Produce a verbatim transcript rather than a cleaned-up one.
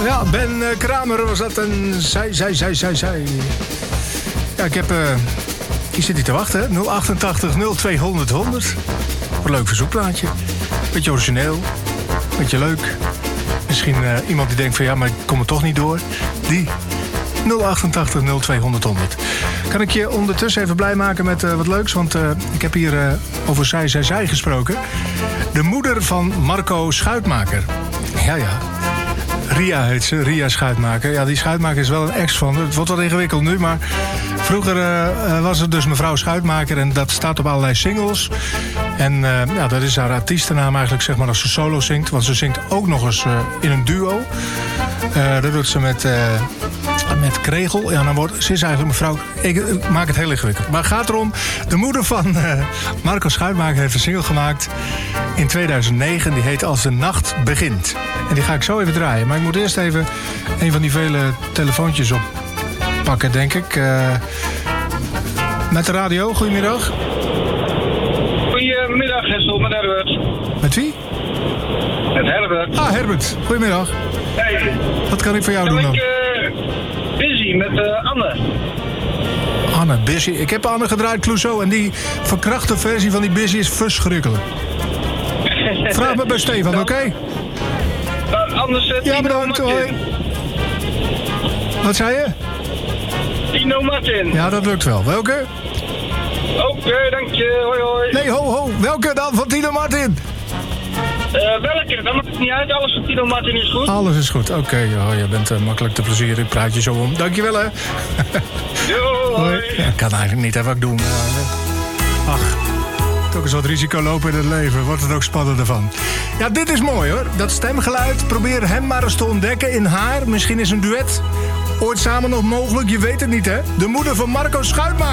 Ja, Ben uh, Kramer was dat een zij, zij, zij, zij, zij. Ja, ik heb... Uh, je zit hier te wachten, hè? nul achtentachtig nul tweehonderd honderd. Wat een leuk verzoekplaatje. Beetje origineel. Beetje leuk. Misschien uh, iemand die denkt van ja, maar ik kom er toch niet door. Die... nul achtentachtig nul tweehonderd honderd. Kan ik je ondertussen even blij maken met uh, wat leuks? Want uh, ik heb hier uh, over zij, zij, zij gesproken. De moeder van Marco Schuitmaker. Ja, ja. Ria heet ze, Ria Schuitmaker. Ja, die Schuitmaker is wel een ex van. Het wordt wat ingewikkeld nu, maar vroeger uh, was het dus mevrouw Schuitmaker en dat staat op allerlei singles. En uh, ja, dat is haar artiestennaam eigenlijk, zeg maar, als ze solo zingt. Want ze zingt ook nog eens uh, in een duo. Uh, dat doet ze met... Uh, Met Kregel. Ja, dan wordt, ze is eigenlijk mevrouw... Ik, ik maak het heel ingewikkeld. Maar het gaat erom... De moeder van uh, Marco Schuitmaker heeft een single gemaakt in tweeduizend negen. Die heet Als de Nacht Begint. En die ga ik zo even draaien. Maar ik moet eerst even een van die vele telefoontjes oppakken, denk ik. Uh, met de radio. Goedemiddag. Goedemiddag, Hessel, met Herbert. Met wie? Met Herbert. Ah, Herbert. Goedemiddag. Hey. Wat kan ik voor jou Zal doen dan? Ik, uh, busy met uh, Anne. Anne, Busy. Ik heb Anne gedraaid, Clouseau. En die verkrachte versie van die Busy is verschrikkelijk. Vraag me bij Stefan, oké? Okay? Uh, anders uh, ja, bedankt. Hoi. Wat zei je? Tino Martin. Ja, dat lukt wel. Welke? Oké, okay, dank je. Hoi, hoi. Nee, ho, ho. Welke dan van Tino Martin? Uh, welke? Dat maakt het niet uit. Alles van Tino Martin is goed. Alles is goed. Oké, okay, oh, je bent uh, makkelijk te plezieren. Ik praat je zo om. Dankjewel, hè. Jo, hoi. Ja, ik kan eigenlijk niet, hè, wat ik doe. Ach, toch eens wat risico lopen in het leven. Wordt het ook spannender van. Ja, dit is mooi, hoor. Dat stemgeluid. Probeer hem maar eens te ontdekken in haar. Misschien is een duet ooit samen nog mogelijk. Je weet het niet, hè. De moeder van Marco Schuitmaker.